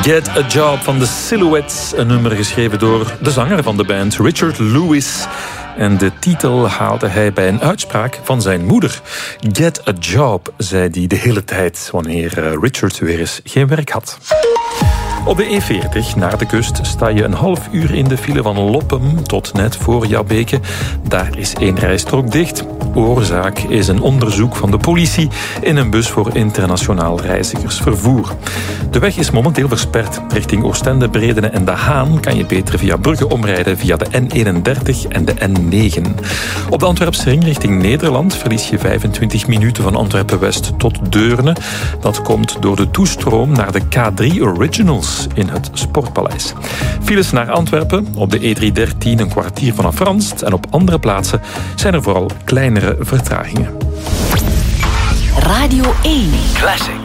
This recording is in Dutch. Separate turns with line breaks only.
Get a Job van de Silhouettes. Een nummer geschreven door de zanger van de band, Richard Lewis. En de titel haalde hij bij een uitspraak van zijn moeder. Get a job, zei hij de hele tijd wanneer Richard weer eens geen werk had. Op de E40 naar de kust sta je een half uur in de file van Loppem tot net voor Jabbeke. Daar is 1 rijstrook dicht. Oorzaak is een onderzoek van de politie in een bus voor internationaal reizigersvervoer. De weg is momenteel versperd. Richting Oostende, Bredene en De Haan kan je beter via Brugge omrijden via de N31 en de N9. Op de Antwerpse ring richting Nederland verlies je 25 minuten van Antwerpen-West tot Deurne. Dat komt door de toestroom naar de K3 Originals in het Sportpaleis. Files naar Antwerpen, op de E313 een kwartier vanaf Ranst en op andere plaatsen zijn er vooral kleinere vertragingen.
Radio 1 Classic.